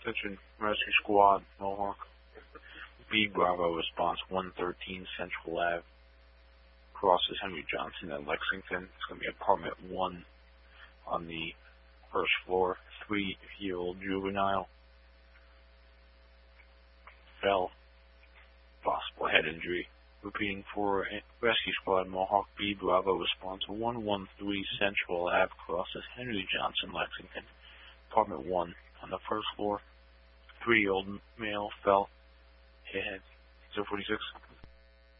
Attention, Rescue Squad, Mohawk. B Bravo response 113 Central Ave. Crosses Henry Johnson and Lexington. It's going to be apartment 1 on the first floor. 3-year-old juvenile. Fell. Possible head injury. Repeating for Rescue Squad, Mohawk. B Bravo response 113 Central Ave. Crosses Henry Johnson, Lexington. Apartment 1 on the first floor. 3-year-old male fell. Head 046.